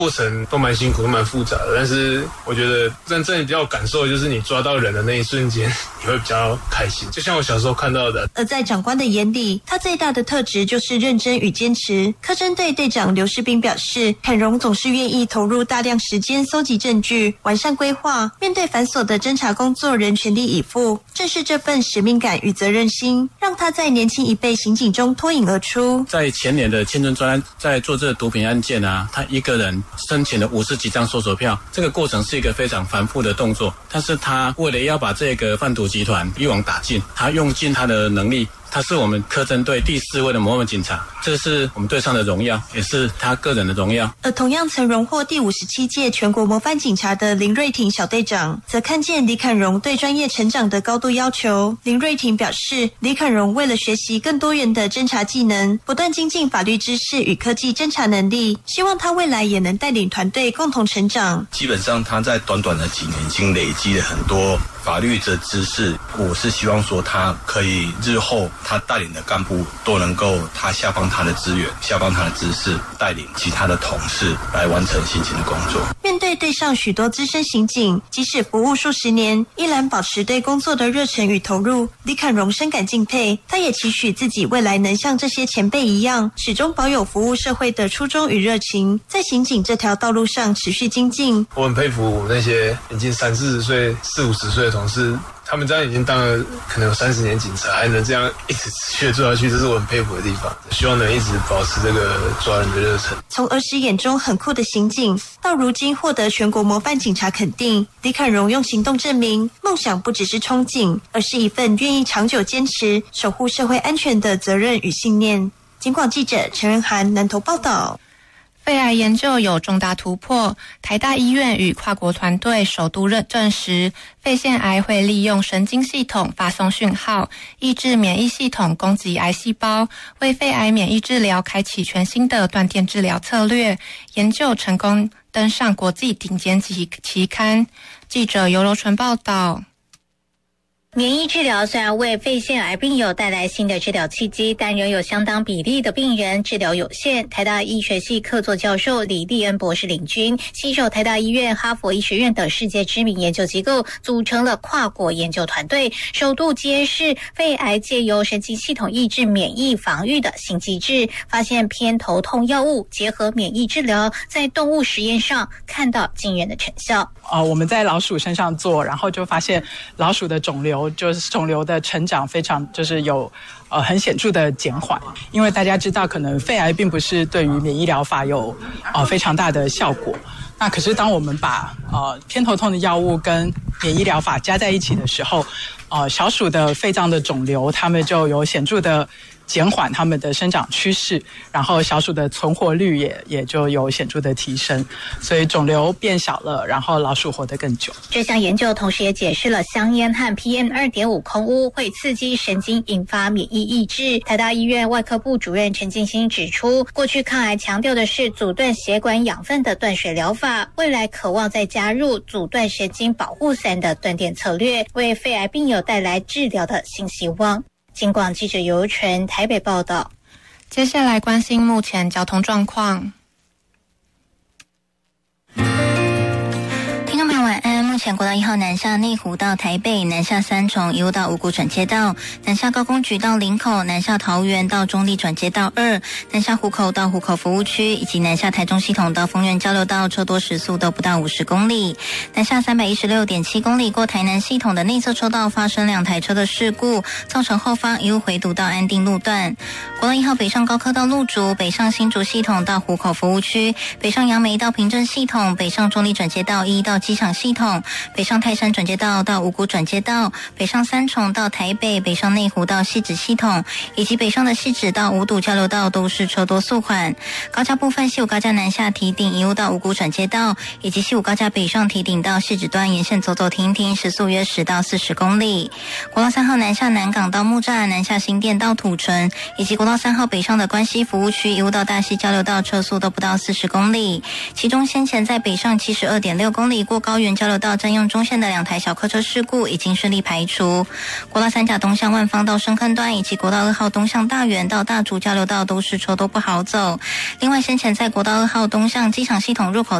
过程都蛮辛苦，都蛮复杂的。但是我觉得真正比较有感受的就是你抓到人的那一瞬间，你会比较开心。就像我小时候看到的。 而在长官的眼里，他最大的特质就是认真与坚持。科侦队队长刘世斌表示，凯荣总是愿意投入大量时间搜集证据，完善规划，面对繁琐的侦查工作仍全力以赴。正是这份使命感与责任心，让他在年轻一辈刑警中脱颖而出。 在前年的青春专案，在做这个毒品案件啊，他一个人申请了50几张搜索票，这个过程是一个非常繁复的动作，但是他为了要把这个贩毒集团一网打尽，他用尽他的能力。他是我们科侦队第4位的模范警察，这是我们队上的荣耀，也是他个人的荣耀。 而同样曾荣获第57届全国模范警察的林瑞婷小队长，则看见李侃荣对专业成长的高度要求。林瑞婷表示，李侃荣为了学习更多元的侦查技能，不断精进法律知识与科技侦查能力，希望他未来也能带领团队共同成长。 基本上他在短短的几年已经累积了很多法律的知识，我是希望说他可以日后他带领的干部都能够他下放他的资源，下放他的知识，带领其他的同事来完成刑警的工作。 面对队上许多资深刑警，即使服务数十年，依然保持对工作的热忱与投入，李侃荣深感敬佩。他也期许自己未来能像这些前辈一样，始终保有服务社会的初衷与热情，在刑警这条道路上持续精进。 我很佩服我那些已经30-40岁、40-50岁的同事，他们这样已经当了可能有30年警察，还能这样一直持续的做下去，这是我很佩服的地方。希望能一直保持这个抓人的热忱。 从儿时眼中很酷的刑警，到如今获得全国模范警察肯定，李侃荣用行动证明，梦想不只是憧憬，而是一份愿意长久坚持、守护社会安全的责任与信念。警广记者陈仁涵南投报道。 肺癌研究有重大突破，台大医院与跨国团队首度证实，肺腺癌会利用神经系统发送讯号，抑制免疫系统攻击癌细胞，为肺癌免疫治疗开启全新的断点治疗策略。研究成功登上国际顶尖期刊。记者尤柔纯报道。 免疫治疗虽然为肺腺癌病友带来新的治疗契机，但仍有相当比例的病人治疗有限。台大医学系客座教授李立恩博士领军，携手台大医院、哈佛医学院等世界知名研究机构，组成了跨国研究团队，首度揭示肺癌借由神经系统抑制免疫防御的新机制，发现偏头痛药物结合免疫治疗，在动物实验上看到惊人的成效。 我们在老鼠身上做，然后就发现老鼠的肿瘤的成长非常就是有很显著的减缓。因为大家知道可能肺癌并不是对于免疫疗法有非常大的效果，那可是当我们把偏头痛的药物跟免疫疗法加在一起的时候，小鼠的肺脏的肿瘤它们就有显著的减缓它们的生长趋势，然后小鼠的存活率也就有显著的提升，所以肿瘤变小了，然后老鼠活得更久。 这项研究同时也解释了香烟和 PM2.5 空污会刺激神经，引发免疫抑制。台大医院外科部主任陈进兴指出，过去抗癌强调的是阻断血管养分的断水疗法，未来渴望再加入阻断神经保护伞的断点策略，为肺癌病友带来治疗的新希望。警广记者尤纯台北报道。 接下来关心目前交通状况。 晚安。目前国道1号南下内湖到台北，南下三重一路到五股转接道，南下高工局到林口，南下桃园到中立转接道2，南下湖口到湖口服务区，以及南下台中系统到丰原交流道，车多时速都不到50公里。南下316.7公里过台南系统的内侧车道发生2台车的事故，造成后方一路回堵到安定路段。国道1号北上高科到路竹，北上新竹系统到湖口服务区，北上杨梅到平镇系统，北上中立转接道1到机场系统，北上泰山转接道到五股转接道，北上三重到台北，北上内湖到汐止系统，以及北上的汐止到五堵交流道都是车多速缓。高架部分西武高架南下堤顶一路到五股转接道，以及西武高架北上堤顶到汐止端沿线走走停停，时速约10到40公里。国道3号南下南港到木栅，南下新店到土城，以及国道3号北上的关西服务区一路到大溪交流道，车速都不到40公里。其中先前在北上72.6公里过高原交流道占用中线的2台小客车事故已经顺利排除。国道3甲东向万芳到深坑段以及国道2号东向大园到大竹交流道都是车多不好走。另外，先前在国道2号东向机场系统入口